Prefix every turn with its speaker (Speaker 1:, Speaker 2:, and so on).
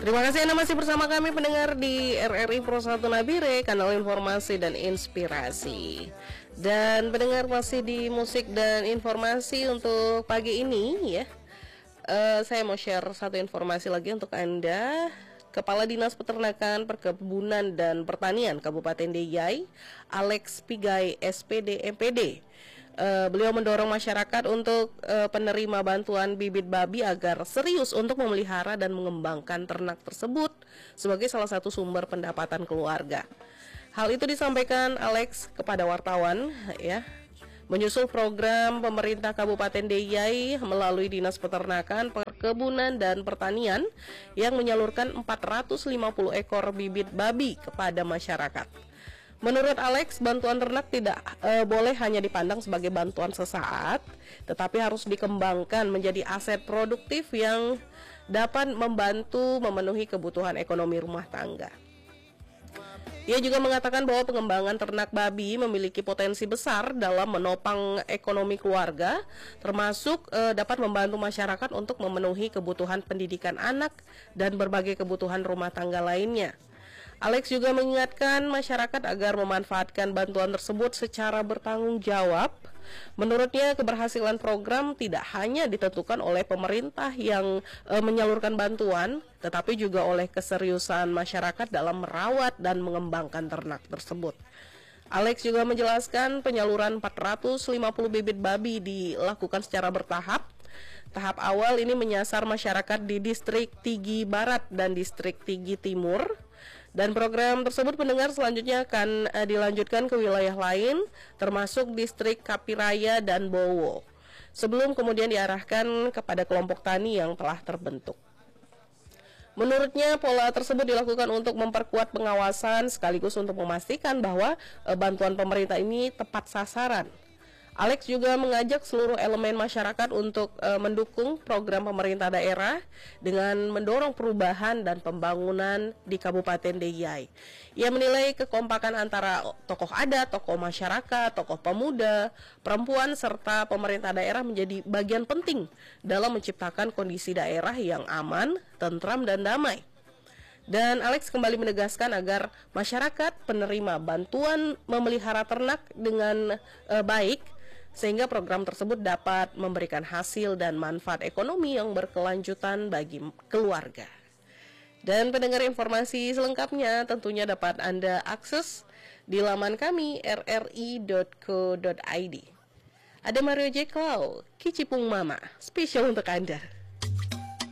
Speaker 1: Terima kasih Anda masih bersama kami pendengar di RRI Pro 1 Nabire, kanal informasi dan inspirasi. Dan pendengar masih di musik dan informasi untuk pagi ini ya. Saya mau share satu informasi lagi untuk Anda. Kepala Dinas Peternakan, Perkebunan dan Pertanian Kabupaten Deyai, Alex Pigai SPD MPD, beliau mendorong masyarakat untuk penerima bantuan bibit babi agar serius untuk memelihara dan mengembangkan ternak tersebut sebagai salah satu sumber pendapatan keluarga. Hal itu disampaikan Alex kepada wartawan ya, menyusul program pemerintah Kabupaten Deyai melalui Dinas Peternakan, Perkebunan dan Pertanian yang menyalurkan 450 ekor bibit babi kepada masyarakat. Menurut Alex, bantuan ternak tidak boleh hanya dipandang sebagai bantuan sesaat, tetapi harus dikembangkan menjadi aset produktif yang dapat membantu memenuhi kebutuhan ekonomi rumah tangga. Ia juga mengatakan bahwa pengembangan ternak babi memiliki potensi besar dalam menopang ekonomi keluarga, termasuk dapat membantu masyarakat untuk memenuhi kebutuhan pendidikan anak dan berbagai kebutuhan rumah tangga lainnya. Alex juga mengingatkan masyarakat agar memanfaatkan bantuan tersebut secara bertanggung jawab. Menurutnya, keberhasilan program tidak hanya ditentukan oleh pemerintah yang menyalurkan bantuan, tetapi juga oleh keseriusan masyarakat dalam merawat dan mengembangkan ternak tersebut. Alex juga menjelaskan penyaluran 450 bibit babi dilakukan secara bertahap. Tahap awal ini menyasar masyarakat di distrik Tigi Barat dan distrik Tigi Timur. Dan program tersebut pendengar selanjutnya akan dilanjutkan ke wilayah lain, termasuk distrik Kapiraya dan Bowo, sebelum kemudian diarahkan kepada kelompok tani yang telah terbentuk. Menurutnya, pola tersebut dilakukan untuk memperkuat pengawasan sekaligus untuk memastikan bahwa bantuan pemerintah ini tepat sasaran. Alex juga mengajak seluruh elemen masyarakat untuk mendukung program pemerintah daerah dengan mendorong perubahan dan pembangunan di Kabupaten Deyai. Ia menilai kekompakan antara tokoh adat, tokoh masyarakat, tokoh pemuda, perempuan, serta pemerintah daerah menjadi bagian penting dalam menciptakan kondisi daerah yang aman, tentram, dan damai. Dan Alex kembali menegaskan agar masyarakat penerima bantuan memelihara ternak dengan baik, sehingga program tersebut dapat memberikan hasil dan manfaat ekonomi yang berkelanjutan bagi keluarga. Dan pendengar informasi selengkapnya tentunya dapat Anda akses di laman kami rri.co.id. Ada Mario J. Clow, Kicipung Mama, spesial untuk Anda.